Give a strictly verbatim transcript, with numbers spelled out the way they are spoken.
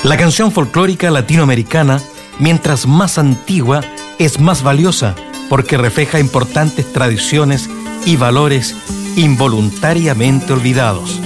La canción folclórica latinoamericana, mientras más antigua, es más valiosa porque refleja importantes tradiciones y valores involuntariamente olvidados.